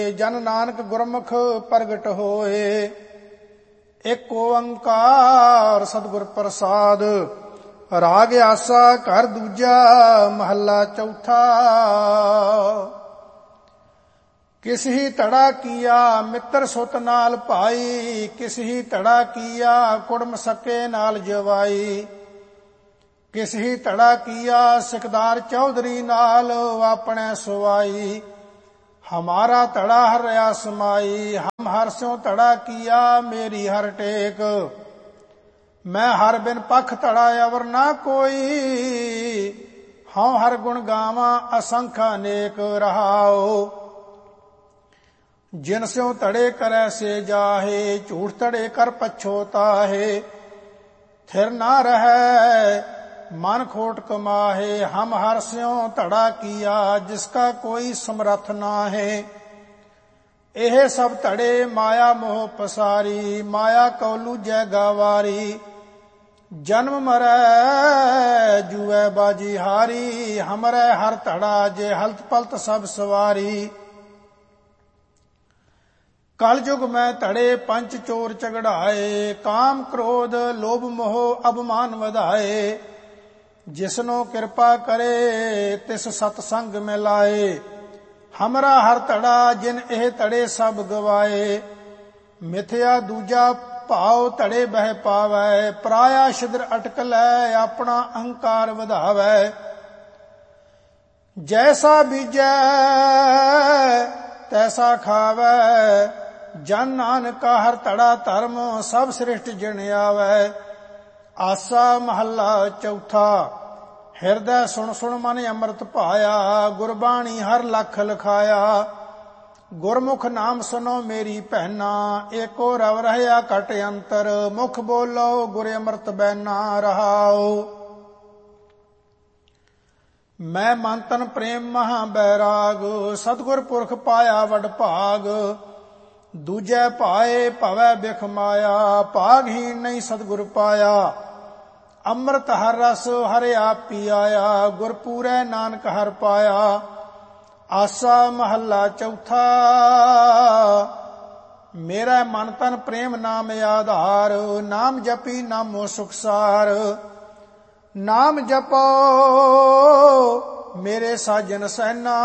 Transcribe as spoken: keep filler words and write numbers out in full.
ਜਨ ਨਾਨਕ ਗੁਰਮੁਖ ਪ੍ਰਗਟ ਹੋਏ। ਇੱਕ ਓੰਕਾਰ ਸਤਿਗੁਰ ਪ੍ਰਸਾਦ। ਰਾਗ ਆਸਾ ਘਰ ਦੂਜਾ ਮਹੱਲਾ ਚੌਥਾ। ਕਿਸ ਹੀ ਧੜਾ ਕੀਆ ਮਿੱਤਰ ਸੁਤ ਨਾਲ ਭਾਈ, ਕਿਸ ਹੀ ਧੜਾ ਕੀਆ ਕੁੜਮ ਸਕੇ ਨਾਲ ਜਵਾਈ। ਕਿਸ ਹੀ ਧੜਾ ਕੀਆ ਸਿਕਦਾਰ ਚੌਧਰੀ ਨਾਲ ਆਪਣੇ ਸੁਆਈ। ਹਮਾਰਾ ਧੜਾ ਹਰ ਰਿਆ ਸਮਾਈ, ਹਮ ਹਰ ਸਿਉ ਧੜਾ ਕੀਆ ਮੇਰੀ ਹਰ ਟੇਕ। ਮੈਂ ਹਰ ਬਿਨ ਪਖ ਧੜਾ ਅਵਰ ਨਾ ਕੋਈ, ਹਉ ਹਰ ਗੁਣ ਗਾਵਾਂ ਅਸੰਖ ਅਨੇਕ ਰਹਾਓ। ਜਿਨ ਸਿਉ ਧੜੇ ਕਰੈ ਸੇ ਜਾਹੇ, ਝੂਠ ਧੜੇ ਕਰ ਪਛੋਤਾਹੇ। ਥਿਰ ਨਾ ਰਹੈ ਮਨ ਖੋਟ ਕਮਾਹੇ, ਹਮ ਹਰ ਸਿਉ ਧੜਾ ਕੀਆ ਜਿਸਕਾ ਕੋਈ ਸਮਰਥ ਨਾਹੇ। ਇਹ ਸਭ ਧੜੇ ਮਾਇਆ ਮੋਹ ਪਸਾਰੀ, ਮਾਇਆ ਕਉ ਲੂਜੈ ਗਾਵਾਰੀ। ਜਨਮ ਮਰੈ ਜੂਐ ਬਾਜੀ ਹਾਰੀ, ਹਮਰੈ ਹਰ ਧੜਾ ਜੇ ਹਲਤ ਪਲਤ ਸਭ ਸਵਾਰੀ। ਕਲ ਯੁਗ ਮੈਂ ਧੜੇ ਪੰਚ ਚੋਰ ਝਗੜਾਏ, ਕਾਮ ਕ੍ਰੋਧ ਲੋਭ ਮੋਹ ਅਭਮਾਨ ਵਧਾਏ। ਜਿਸਨੋ ਕਿਰਪਾ ਕਰੇ ਤਿਸ ਸਤ ਸੰਗ ਮੈਂ ਲਾਏ, ਹਮਰਾ ਹਰ ਧੜਾ ਜਿਨ ਇਹ ਧੜੇ ਸਭ ਗਵਾਏ। ਮਿਥਿਆ ਦੂਜਾ ਭਾਉ ਧੜੇ ਬਹਿ ਪਾਵੈ, ਪਰਾਇਆ ਛਿਦਰ ਅਟਕ ਲੈ ਆਪਣਾ ਅਹੰਕਾਰ ਵਧਾਵੈ। ਜੈਸਾ ਬੀਜੈ ਤੈਸਾ ਖਾਵੈ, ਜਨ ਨਾਨਕਾ ਹਰ ਧੜਾ ਧਰਮ ਸਭ ਸ੍ਰਿਸ਼ਟ ਜਿਣ ਆਵੈ। ਆਸਾ ਮਹੱਲਾ ਚੌਥਾ। ਹਿਰਦੈ ਸੁਣ ਸੁਣ ਮਨ ਅੰਮ੍ਰਿਤ ਭਾਇਆ, ਗੁਰਬਾਣੀ ਹਰ ਲਖ ਲਖਾਇਆ। ਗੁਰਮੁਖ ਨਾਮ ਸੁਨੋ ਮੇਰੀ ਭੈਣਾ, ਏਕੋ ਰਵ ਰਹਿਆ ਘਟ ਅੰਤਰ। ਮੁਖ ਬੋਲੋ ਗੁਰ ਅੰਮ੍ਰਿਤ ਬੈਨਾ ਰਹਾਓ। ਮੈਂ ਮਨ ਤਨ ਪ੍ਰੇਮ ਮਹਾ ਬੈਰਾਗ, ਸਤਿਗੁਰ ਪੁਰਖ ਪਾਇਆ ਵਡ ਭਾਗ। ਦੂਜੈ ਭਾਏ ਭਵੈ ਬਿਖ ਮਾਇਆ, ਭਾਗਹੀਣ ਨਹੀਂ ਸਤਿਗੁਰ ਪਾਇਆ। ਅੰਮ੍ਰਿਤ ਹਰ ਰਸ ਹਰਿ ਆਪ ਪੀ ਆਇਆ, ਗੁਰ ਪੂਰੈ ਨਾਨਕ ਹਰ ਪਾਇਆ। ਆਸਾ ਮਹੱਲਾ ਚੌਥਾ। ਮੇਰਾ ਮਨ ਤਨ ਪ੍ਰੇਮ ਨਾਮ ਆਧਾਰ, ਨਾਮ ਜਪੀ ਨਾਮੋ ਸੁਖਸਾਰ। ਨਾਮ ਜਪੋ ਮੇਰੇ ਸਾਜਨ ਸੈਨਾ,